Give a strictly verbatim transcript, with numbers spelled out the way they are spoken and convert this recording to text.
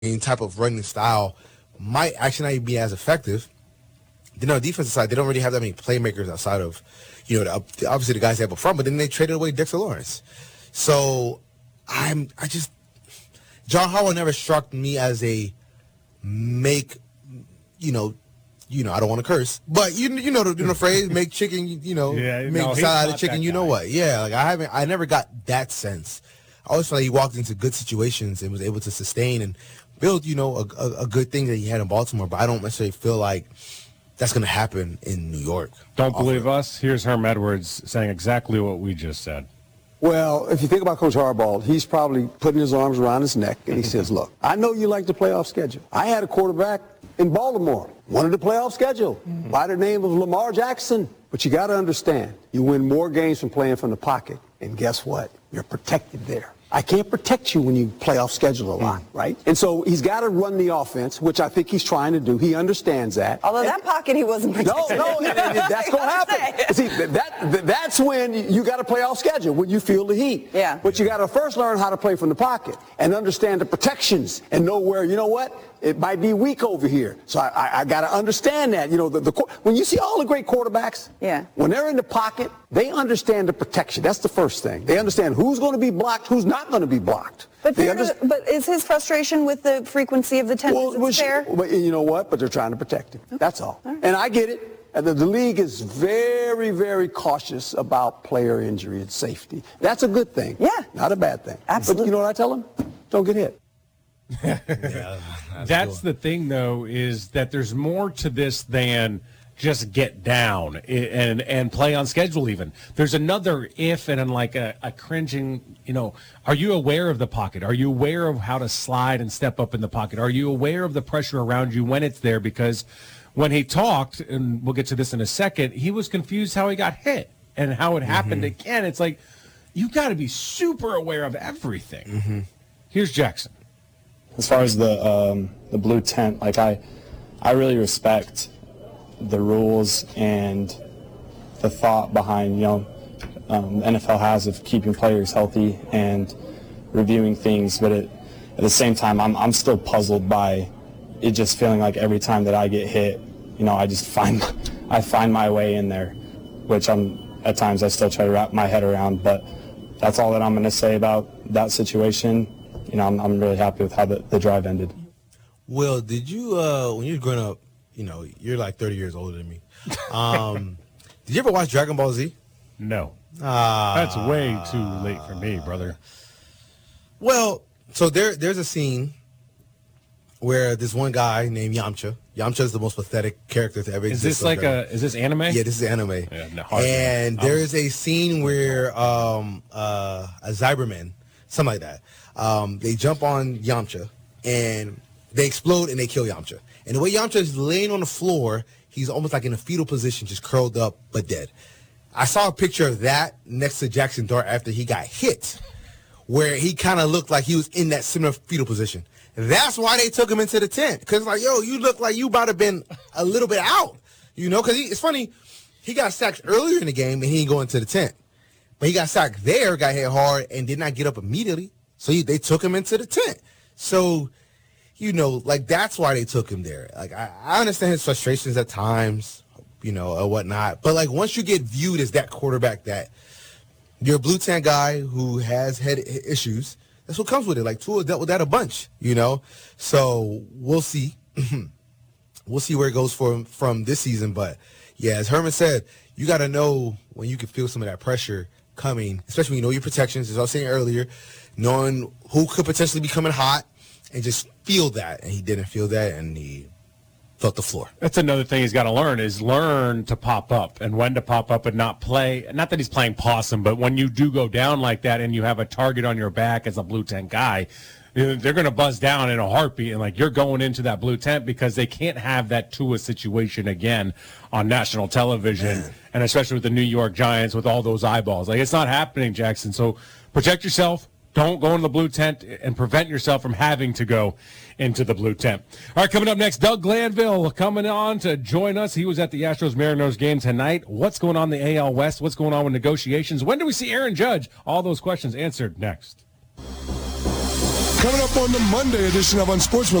type of running style might actually not be as effective. Then on the defensive side, they don't really have that many playmakers outside of, you know, the, obviously the guys they have up front, but then they traded away Dexter Lawrence. So I'm, I just, John Harbaugh never struck me as a make, you know, you know, I don't want to curse, but you you know the, you know the phrase, make chicken, you know, yeah, make no, salad out of chicken, you know what? Yeah, like I haven't, I never got that sense. I always felt like he walked into good situations and was able to sustain and build, you know, a, a, a good thing that he had in Baltimore, but I don't necessarily feel like that's going to happen in New York. Don't believe us? Here's Herm Edwards saying exactly what we just said. Well, if you think about Coach Harbaugh, he's probably putting his arms around his neck, and he says, look, I know you like the playoff schedule. I had a quarterback in Baltimore, wanted the playoff schedule mm-hmm. by the name of Lamar Jackson. But you got to understand, you win more games from playing from the pocket, and guess what? You're protected there. I can't protect you when you play off schedule a lot, mm. right? And so he's got to run the offense, which I think he's trying to do. He understands that. Although and that pocket he wasn't protected. No, no, and, and that's going to happen. See, that, that, that's when you got to play off schedule, when you feel the heat. Yeah. But you got to first learn how to play from the pocket and understand the protections and know where, you know what? It might be weak over here. So I, I, I got to understand that. You know, the, the when you see all the great quarterbacks, yeah. when they're in the pocket, they understand the protection. That's the first thing. They understand who's going to be blocked, who's not going to be blocked. But, they under, but is his frustration with the frequency of the ten well, visits fair? But you know what? But they're trying to protect him. Okay. That's all. all right. And I get it. And the, the league is very, very cautious about player injury and safety. That's a good thing. Yeah. Not a bad thing. Absolutely. But you know what I tell them? Don't get hit. yeah, that's that's cool. The thing, though, is that there's more to this than just get down and and play on schedule even. There's another if and like a, a cringing, you know, are you aware of the pocket? Are you aware of how to slide and step up in the pocket? Are you aware of the pressure around you when it's there? Because when he talked, and we'll get to this in a second, he was confused how he got hit and how it happened mm-hmm. again. It's like, you got to be super aware of everything. Mm-hmm. Here's Jackson. As far as the um, the blue tent, like I, I really respect the rules and the thought behind, you know, um, the N F L has of keeping players healthy and reviewing things. But it, at the same time, I'm I'm still puzzled by it just feeling like every time that I get hit, you know, I just find I find my way in there, which I'm at times I still try to wrap my head around. But that's all that I'm going to say about that situation. You know, I'm, I'm really happy with how the, the drive ended. Will, did you, uh, when you were growing up, you know, you're like thirty years older than me. Um, did you ever watch Dragon Ball Z? No. Uh, That's way too late for me, brother. Well, so there, there's a scene where this one guy named Yamcha, Yamcha is the most pathetic character to ever exist. Is this like a, is this anime? Yeah, this is anime. Yeah, no, and there is a scene where um, uh, a Cyberman, something like that, um, they jump on Yamcha and they explode and they kill Yamcha. And the way Yamcha is laying on the floor, he's almost like in a fetal position, just curled up but dead. I saw a picture of that next to Jackson Dart after he got hit, where he kind of looked like he was in that similar fetal position. That's why they took him into the tent. Because, like, yo, you look like you about to have been a little bit out, you know? Because it's funny, he got sacked earlier in the game and he didn't go into the tent. But he got sacked there, got hit hard, and did not get up immediately. So he, they took him into the tent. So, you know, like, that's why they took him there. Like, I, I understand his frustrations at times, you know, or whatnot. But, like, once you get viewed as that quarterback that you're a blue tent guy who has head issues, that's what comes with it. Like, Tua dealt with that a bunch, you know? So we'll see. We'll see where it goes from, from this season. But, yeah, as Herman said, you got to know when you can feel some of that pressure coming, especially when you know your protections, as I was saying earlier, knowing who could potentially be coming hot and just feel that. And he didn't feel that, and he felt the floor. That's another thing he's got to learn is learn to pop up and when to pop up and not play. Not that he's playing possum, but when you do go down like that and you have a target on your back as a blue tent guy, they're going to buzz down in a heartbeat, and like you're going into that blue tent because they can't have that Tua situation again on national television, Man. And especially with the New York Giants with all those eyeballs. Like, it's not happening, Jackson. So protect yourself. Don't go in the blue tent and prevent yourself from having to go into the blue tent. All right, coming up next, Doug Glanville coming on to join us. He was at the Astros-Mariners game tonight. What's going on in the A L West? What's going on with negotiations? When do we see Aaron Judge? All those questions answered next. Coming up on the Monday edition of Unsportsmanlike.